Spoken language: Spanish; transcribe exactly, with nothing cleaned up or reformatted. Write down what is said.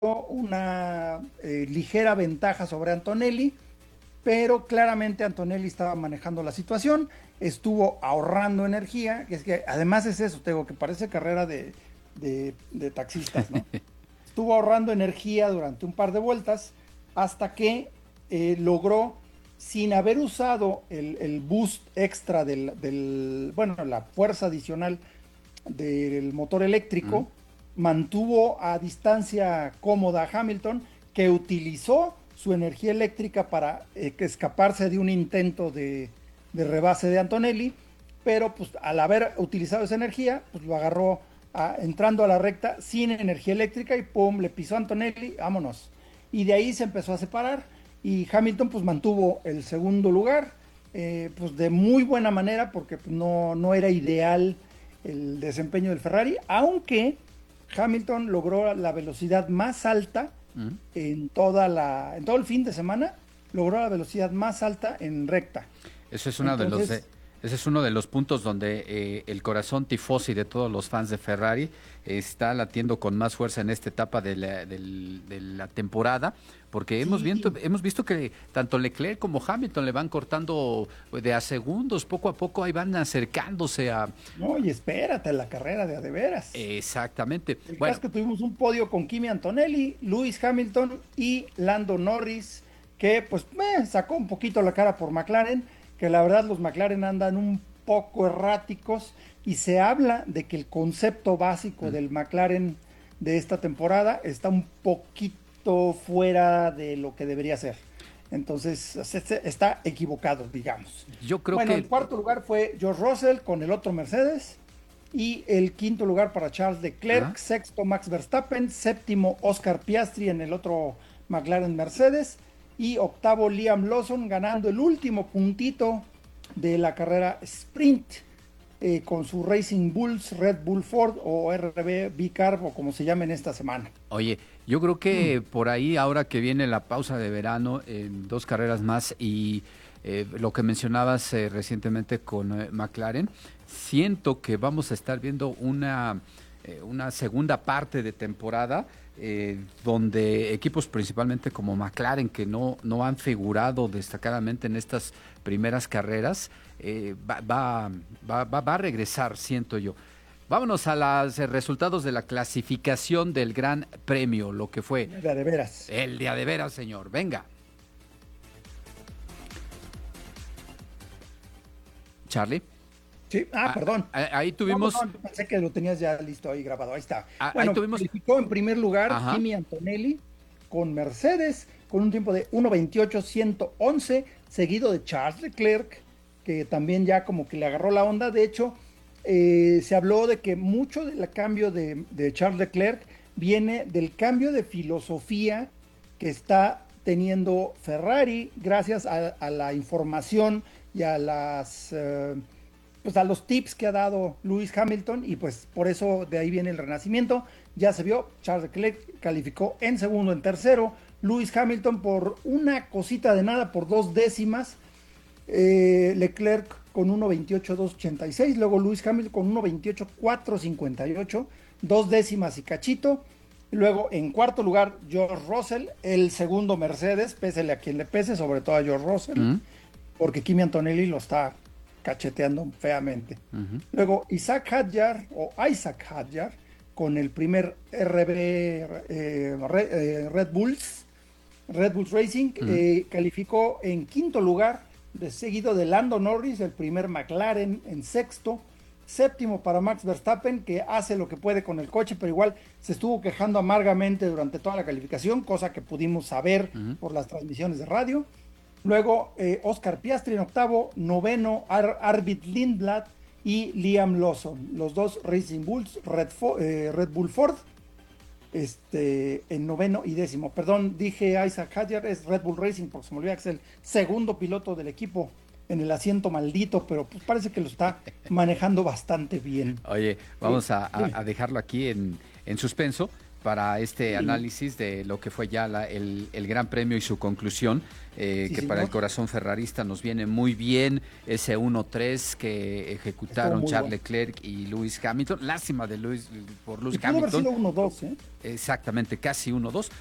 una eh, ligera ventaja sobre Antonelli, pero claramente Antonelli estaba manejando la situación, estuvo ahorrando energía, que es que además es eso, tengo que parece carrera de, de, de taxistas, ¿no? Estuvo ahorrando energía durante un par de vueltas hasta que eh, logró, sin haber usado el, el boost extra del, del, bueno, la fuerza adicional del motor Mm. eléctrico, mantuvo a distancia cómoda a Hamilton, que utilizó su energía eléctrica para eh, escaparse de un intento de, de rebase de Antonelli, pero pues al haber utilizado esa energía, pues lo agarró a, entrando a la recta sin energía eléctrica y pum, le pisó a Antonelli, vámonos. Y de ahí se empezó a separar y Hamilton pues mantuvo el segundo lugar, eh, pues de muy buena manera porque pues, no, no era ideal el desempeño del Ferrari, aunque Hamilton logró la velocidad más alta Mm. en toda la, en todo el fin de semana, logró la velocidad más alta en recta. Eso es uno de los de- Entonces, ese es uno de los puntos donde eh, el corazón tifosi de todos los fans de Ferrari está latiendo con más fuerza en esta etapa de la, del- de la temporada, porque hemos, viento- sí, hemos visto que tanto Leclerc como Hamilton le van cortando de a segundos, poco a poco ahí van acercándose a... no, y espérate la carrera de a de veras. Exactamente. El caso Bueno, es que tuvimos un podio con Kimi Antonelli, Lewis Hamilton y Lando Norris, que pues eh, sacó un poquito la cara por McLaren, que la verdad los McLaren andan un poco erráticos y se habla de que el concepto básico mm, del McLaren de esta temporada está un poquito fuera de lo que debería ser. Entonces se- se- está equivocado, digamos. yo creo Bueno, en que... cuarto lugar fue George Russell con el otro Mercedes. Y el quinto lugar para Charles ¿Ah? Leclerc, sexto Max Verstappen, séptimo Oscar Piastri en el otro McLaren Mercedes y octavo Liam Lawson ganando el último puntito de la carrera sprint eh, con su Racing Bulls, Red Bull Ford o R B B-Carb o como se llame en esta semana. Oye, yo creo Mm. que por ahí, ahora que viene la pausa de verano, en dos carreras más y eh, lo que mencionabas eh, recientemente con eh, McLaren, siento que vamos a estar viendo una, eh, una segunda parte de temporada eh, donde equipos principalmente como McLaren, que no, no han figurado destacadamente en estas primeras carreras, eh, va, va, va, va va a regresar, siento yo. Vámonos a los eh, resultados de la clasificación del Gran Premio, lo que fue De, de veras. el día de veras, señor. Venga, Charlie. Sí, ah, Ah, perdón. ah, ahí No, tuvimos, perdón, pensé que lo tenías ya listo ahí grabado. Ahí está. ah, ahí Bueno, tuvimos, calificó en primer lugar ajá, Kimi Antonelli con Mercedes con un tiempo de uno veintiocho ciento once, seguido de Charles Leclerc, que también ya como que le agarró la onda. De hecho, eh, se habló de que mucho del cambio de, de Charles Leclerc viene del cambio de filosofía que está teniendo Ferrari gracias a, a la información y a las... eh, pues a los tips que ha dado Lewis Hamilton y pues por eso de ahí viene el renacimiento. Ya se vio, Charles Leclerc calificó en segundo, en tercero, Lewis Hamilton por una cosita de nada, por dos décimas, eh, Leclerc con uno veintiocho dos ochenta y seis, luego Lewis Hamilton con uno veintiocho cuatro cincuenta y ocho, dos décimas y cachito. Luego en cuarto lugar George Russell, el segundo Mercedes, pésele a quien le pese, sobre todo a George Russell, mm, porque Kimi Antonelli lo está cacheteando feamente. ujú, Luego Isaac Hadjar o Isaac Hadjar con el primer R B eh, Red, eh, Red Bulls, Red Bulls Racing, ujú. eh, calificó en quinto lugar, de, seguido de Lando Norris, el primer McLaren en sexto. Séptimo para Max Verstappen, que hace lo que puede con el coche, pero igual se estuvo quejando amargamente durante toda la calificación, cosa que pudimos saber Ujú. por las transmisiones de radio. Luego eh, Oscar Piastri en octavo, noveno Ar Arvid Lindblad y Liam Lawson, los dos Racing Bulls, Red, Fo eh, Red Bull Ford, este, en noveno y décimo. Perdón, dije Isaac Hadjar, es Red Bull Racing, porque se me olvidó que es el segundo piloto del equipo en el asiento maldito, pero pues parece que lo está manejando bastante bien. Oye, Eh, vamos a, a- dime. a dejarlo aquí en, en suspenso, para este Sí. análisis de lo que fue ya la- el, el Gran Premio y su conclusión, eh, Sí, que para el señor. corazón ferrarista nos viene muy bien ese uno tres que ejecutaron Estuvo muy Charles bueno. Leclerc y Lewis Hamilton. Lástima de Lewis, por Y Lewis pudo haber Hamilton. sido uno dos, ¿eh? Exactamente, casi uno dos.